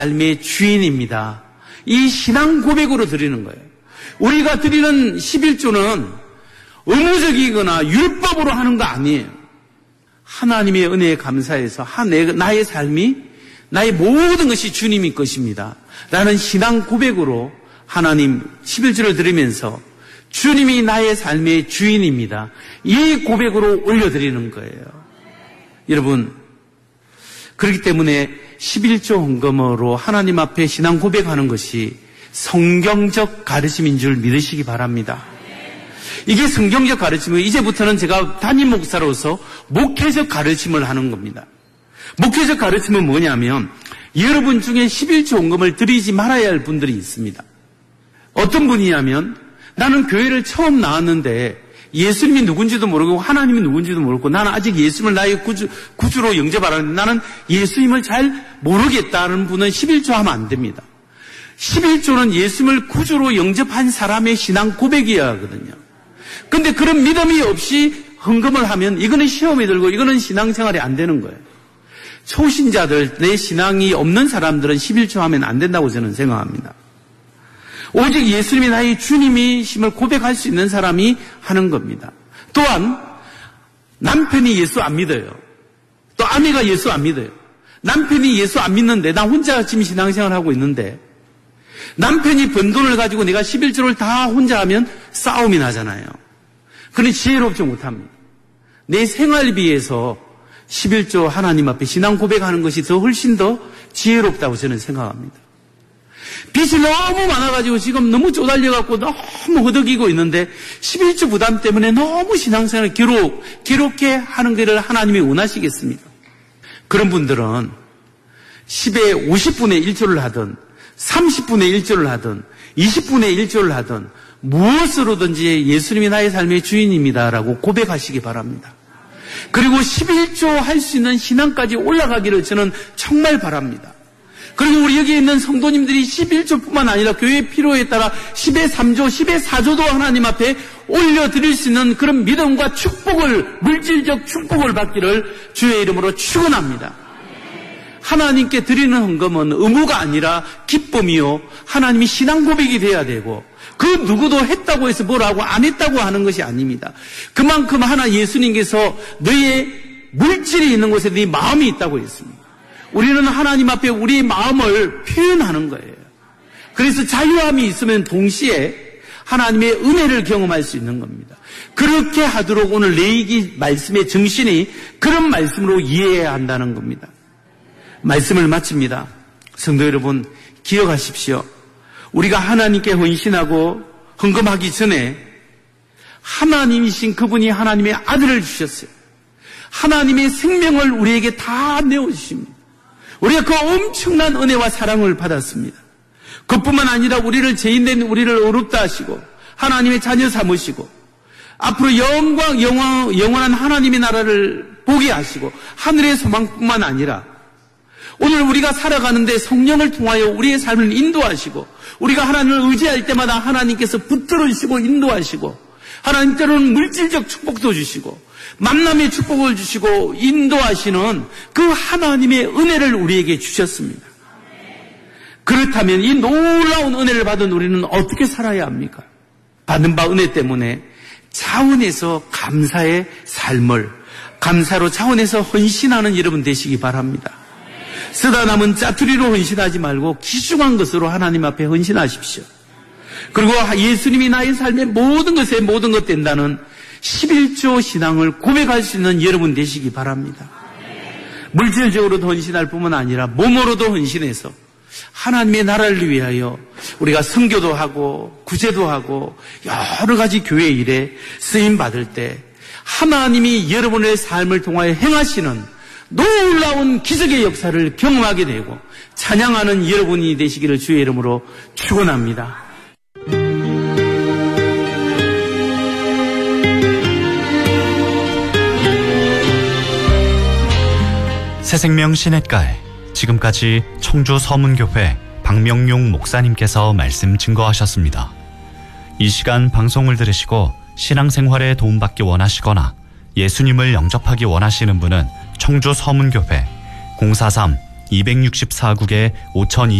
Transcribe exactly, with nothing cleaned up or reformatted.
삶의 주인입니다. 이 신앙 고백으로 드리는 거예요. 우리가 드리는 십일조는 의무적이거나 율법으로 하는 거 아니에요. 하나님의 은혜에 감사해서 나의 삶이, 나의 모든 것이 주님이 것입니다 라는 신앙 고백으로 하나님 십일조를 드리면서 주님이 나의 삶의 주인입니다, 이 고백으로 올려드리는 거예요. 여러분, 그렇기 때문에 십일조 헌금으로 하나님 앞에 신앙 고백하는 것이 성경적 가르침인 줄 믿으시기 바랍니다. 이게 성경적 가르침은 이제부터는 제가 담임 목사로서 목회적 가르침을 하는 겁니다. 목회적 가르침은 뭐냐면 여러분 중에 십일조 헌금을 드리지 말아야 할 분들이 있습니다. 어떤 분이냐면 나는 교회를 처음 나왔는데 예수님이 누군지도 모르고 하나님이 누군지도 모르고 나는 아직 예수님을 나의 구주, 구주로 영접하라는데 나는 예수님을 잘 모르겠다는 분은 십일조 하면 안 됩니다. 십일조는 예수님을 구주로 영접한 사람의 신앙 고백이어야 하거든요. 근데 그런 믿음이 없이 헌금을 하면 이거는 시험에 들고 이거는 신앙생활이 안 되는 거예요. 초신자들, 내 신앙이 없는 사람들은 십일조 하면 안 된다고 저는 생각합니다. 오직 예수님이 나의 주님이심을 고백할 수 있는 사람이 하는 겁니다. 또한 남편이 예수 안 믿어요. 또 아내가 예수 안 믿어요. 남편이 예수 안 믿는데 나 혼자 지금 신앙생활을 하고 있는데 남편이 번 돈을 가지고 내가 십일조를 다 혼자 하면 싸움이 나잖아요. 그러니 지혜롭지 못합니다. 내 생활비에서 십일조 하나님 앞에 신앙 고백하는 것이 더 훨씬 더 지혜롭다고 저는 생각합니다. 빚이 너무 많아가지고 지금 너무 쪼달려갖고 너무 허덕이고 있는데 십일조 부담 때문에 너무 신앙생활을 괴롭, 괴롭게 하는 것을 하나님이 원하시겠습니까? 그런 분들은 십의 오십분의 일조를 하든 삼십분의 일조를 하든 이십분의 일조를 하든 무엇으로든지 예수님이 나의 삶의 주인입니다라고 고백하시기 바랍니다. 그리고 십일조 할 수 있는 신앙까지 올라가기를 저는 정말 바랍니다. 그리고 우리 여기 있는 성도님들이 십일조뿐만 아니라 교회의 필요에 따라 십의 삼조, 십의 사조도 하나님 앞에 올려드릴 수 있는 그런 믿음과 축복을, 물질적 축복을 받기를 주의 이름으로 축원합니다. 하나님께 드리는 헌금은 의무가 아니라 기쁨이요, 하나님이 신앙 고백이 돼야 되고 그 누구도 했다고 해서 뭐라고 안 했다고 하는 것이 아닙니다. 그만큼 하나 예수님께서 너의 물질이 있는 곳에 네 마음이 있다고 했습니다. 우리는 하나님 앞에 우리의 마음을 표현하는 거예요. 그래서 자유함이 있으면 동시에 하나님의 은혜를 경험할 수 있는 겁니다. 그렇게 하도록 오늘 레위기 말씀의 정신이 그런 말씀으로 이해해야 한다는 겁니다. 말씀을 마칩니다. 성도 여러분, 기억하십시오. 우리가 하나님께 헌신하고 헌금하기 전에 하나님이신 그분이 하나님의 아들을 주셨어요. 하나님의 생명을 우리에게 다 내어주십니다. 우리가 그 엄청난 은혜와 사랑을 받았습니다. 그뿐만 아니라 우리를 죄인된 우리를 어렵다 하시고 하나님의 자녀 삼으시고 앞으로 영광, 영원, 영원한 하나님의 나라를 보게 하시고 하늘의 소망뿐만 아니라 오늘 우리가 살아가는데 성령을 통하여 우리의 삶을 인도하시고 우리가 하나님을 의지할 때마다 하나님께서 붙들어 주시고 인도하시고 하나님 때로는 물질적 축복도 주시고 만남의 축복을 주시고 인도하시는 그 하나님의 은혜를 우리에게 주셨습니다. 그렇다면 이 놀라운 은혜를 받은 우리는 어떻게 살아야 합니까? 받은 바 은혜 때문에 차원에서 감사의 삶을, 감사로 차원에서 헌신하는 여러분 되시기 바랍니다. 쓰다 남은 짜투리로 헌신하지 말고 귀중한 것으로 하나님 앞에 헌신하십시오. 그리고 예수님이 나의 삶의 모든 것에 모든 것 된다는 십일조 신앙을 고백할 수 있는 여러분 되시기 바랍니다. 물질적으로도 헌신할 뿐만 아니라 몸으로도 헌신해서 하나님의 나라를 위하여 우리가 선교도 하고 구제도 하고 여러 가지 교회 일에 쓰임 받을 때 하나님이 여러분의 삶을 통하여 행하시는 놀라운 기적의 역사를 경험하게 되고 찬양하는 여러분이 되시기를 주의 이름으로 축원합니다. 새생명 시냇가에 지금까지 청주 서문교회 박명용 목사님께서 말씀 증거하셨습니다. 이 시간 방송을 들으시고 신앙생활에 도움받기 원하시거나 예수님을 영접하기 원하시는 분은 청주 서문교회 공사삼 이백육십사 국에 오천이